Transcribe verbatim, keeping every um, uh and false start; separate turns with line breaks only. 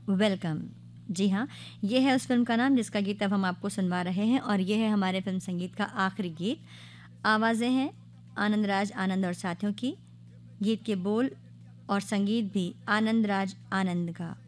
Welcome. जी हाँ, ये है उस फ़िल्म का नाम जिसका गीत अब हम आपको सुनवा रहे हैं और ये है हमारे फ़िल्म संगीत का आखिरी गीत। आवाज़ें हैं आनंद राज आनंद और साथियों की, गीत के बोल और संगीत भी आनंद राज आनंद का।